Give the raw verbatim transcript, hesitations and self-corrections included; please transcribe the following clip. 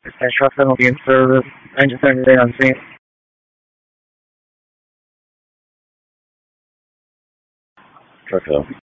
Central Philippine Service. Engine secondary on scene. Truck